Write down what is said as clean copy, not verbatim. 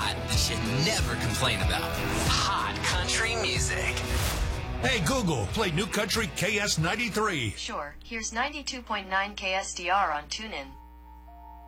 spot you should never complain about. Hot country music. Hey, Google, play New Country KS93. Sure. Here's 92.9 KSDR on TuneIn.